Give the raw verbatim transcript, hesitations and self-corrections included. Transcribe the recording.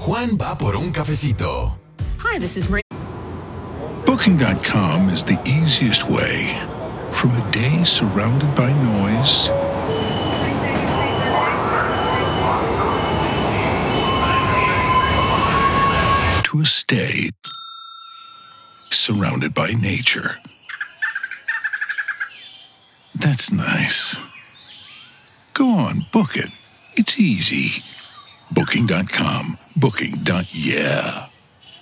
Juan va por un cafecito. Hi, this is Marie. Booking dot com is the easiest way. From a day surrounded by noise to a stay surrounded by nature. That's nice. Go on, book it. It's easy. Booking dot com. Booking. Yeah.